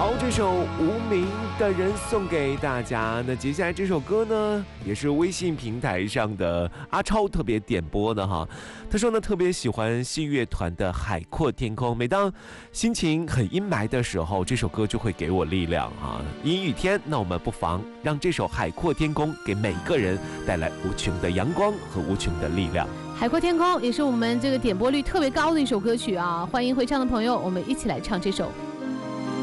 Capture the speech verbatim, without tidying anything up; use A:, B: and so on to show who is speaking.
A: 好，这首无名的人送给大家。那接下来这首歌呢，也是微信平台上的阿超特别点播的哈。他说呢，特别喜欢信乐团的《海阔天空》，每当心情很阴霾的时候，这首歌就会给我力量啊。阴雨天，那我们不妨让这首《海阔天空》给每个人带来无穷的阳光和无穷的力量。
B: 海阔天空也是我们这个点播率特别高的一首歌曲啊，欢迎回唱的朋友，我们一起来唱这首